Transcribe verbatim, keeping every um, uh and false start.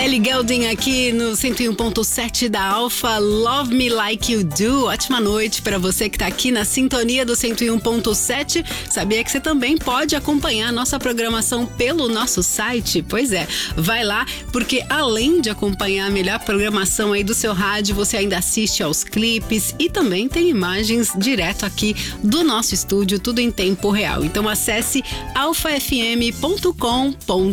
Ellie Goulding aqui no cento e um ponto sete da Alfa, Love Me Like You Do. Ótima noite para você que tá aqui na sintonia do cento e um ponto sete. Sabia que você também pode acompanhar a nossa programação pelo nosso site? Pois é, vai lá, porque além de acompanhar a melhor programação aí do seu rádio, você ainda assiste aos clipes e também tem imagens direto aqui do nosso estúdio, tudo em tempo real. Então acesse alfa f m ponto com ponto b r.